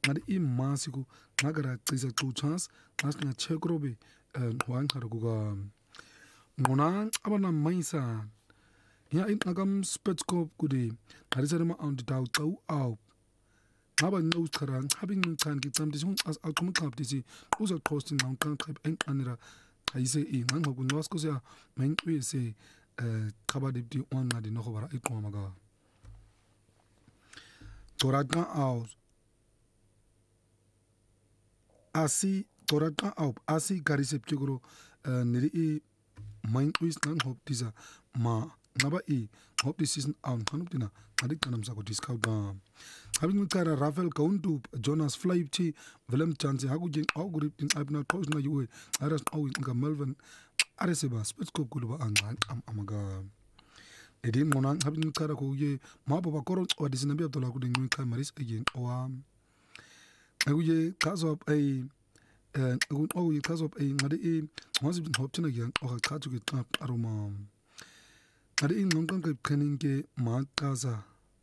ngadi imasiku ngakara cisa xuchas ngas nga chekrobe ngwan kuga ngona abana maisa ya ngakam spetscope kude ngadi sarema on the tau tau au ngaba nqo ukhara ngabi nqan ngicamde as aqhuma xabdisi uza posting nqan qhab enqanira ayise ingqangqa kunqasko siya menqwise khabadipti onqadi nokhobara iqhoma ka Toraka au asi karisep kigoro niri I mindwis nan hop disa ma ngaba I hop this season out kanuptina adik tanam sako discount ga having kara Rafael Kauntu Jonas Flypchi Willem Chance hagu jeng au grip tin abna toys na yuwe aras au nga Melvin areseba spetscope kuluba angan amaga edin monan having kara ko ye ma baba koro o disinabi abdola ku ding ka maris again o Aguye kaso ay kaso ay ngade wasip hoptina yan o katu ke tap aroma ngade ngongkan ke keninge ma kaza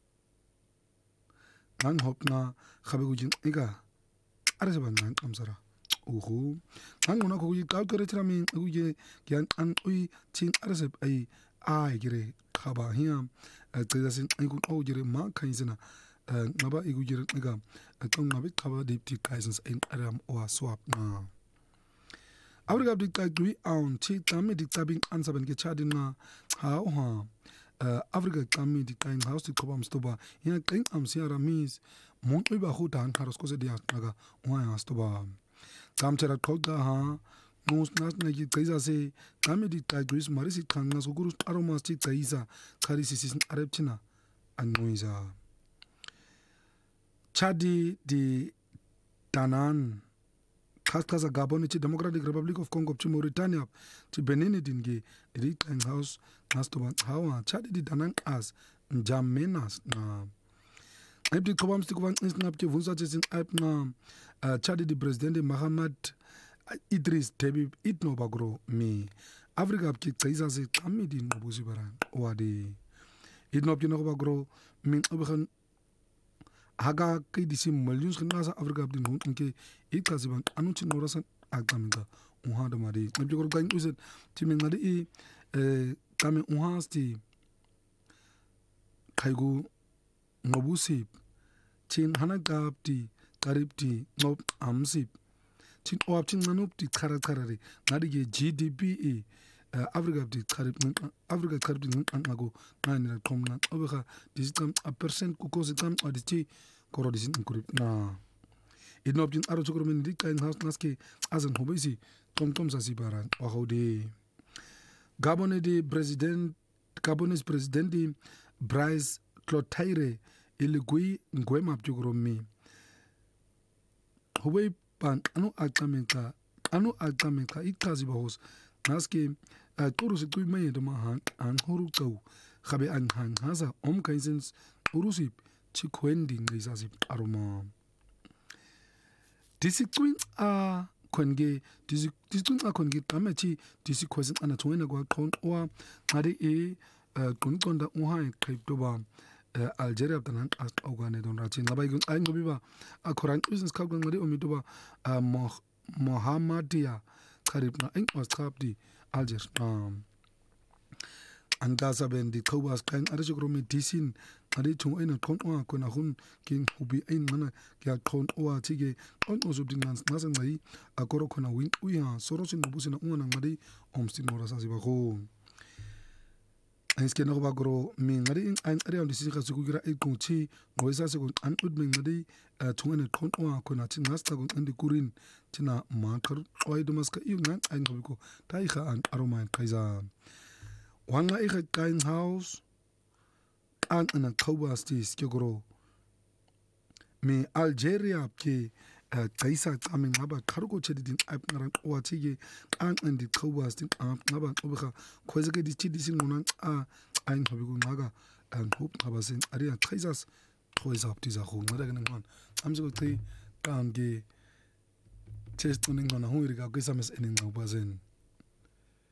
nan hopna khabe gujin iga arase ban nan amsara oho nan ngona ko yi ka tere trami aguye yan an ui chin arase ay gire khaba hiam teza sin igu o gire ma kaizena ngaba igujira nga atong ngabit khaba dipti kaisens in aram o swap na Afrika dikta gui on chi tami dikta bing ansaben ke chadin na ha Afrika tami dikta in house dikobam stoba ya king am siara mis mon iba hutan karos kose dia naga wa stoba tam chera khoda ha nos nas na gi kaisa se tami dikta gui marisi thanga so guru aromas chi kaisa kharisi sin arepchina anoiza Chadi di Tanan Kaskaza Gabon ci Democratic Republic of Congo ci Mauritania ci Benin dinge ri tang house nastoba hawa Chadi di Tanan as Njamenas na Ebdi kobam stikuban insnap ci vunsa ci sin na Chadi di President Mahamad Idris Deby Itno Bagro mi Afrika ci kaisa se kami di nobusi baran wadi Itno ci no bagro min obxan haga kai disi millions nasa Afrika abdin hunke ikaziban anuchi norasan agamiga unha da mari nabi gor gain uset timin ngadi kame unhasti kaigu ngobusi chin hanagabti karibti nob amsip chin optin nanupti karakarare ngadi ge GDP Afrika abdi karibti ngago ngani komna obeka disitam a percent kuko sitam aditi koro disin inkurip na idnobjin aro chukro min dikka in house naske azan hobesi tom sa sibaran wa hode Gabonese president Brice Clotaire iligui ngwema chukro mi hobe pan anu akameka ikazi bahos naske turusi tui maye de mahan an horu tau khabe an hang haza kaisens urusip chikwendi ngisasip aroma disikuin a konge disikuin a konge tamechi disikwesin ana tuwena kwa kon wa ngade kunkonda uha kriptoba Algeria abdanan as ogane don rachi ngabai gun ay ngobiba akoran business ka gun ngade omitoba Mohammedia karibna ing was kapdi Alger andasa ben di kobas kain arjigro me disin ade chung ina kon wa ko na hun king hubi ein mana kya kon wa tige on osubdin nas nasan ngai akoro kona win uya sorosin bubusina una ngadi omstin morasa siba ko Eske no bagro mi ngadi ein area on disi khasuku gira e kunchi ngoisa se kun an ud mi ngadi tungene kon wa ko na tin nasta kun andi kurin tina makar oi dumaska yu ngan ein ko tai kha an aroma kaiza wanga ikha kain house an ana kawasti skegro mi Algeria ke kaisa kamin ngaba kargo chedi din ab ngaran watige an andi kawasti ngaba obekha khwezeke di chidi sin ngonan ein hobigo ngaga an hob ngaba sin aria kaisas khoisa up dieser ro ngada genen man amse ko te kan ge test uning ngana huiriga kaisa mes enin ngabazen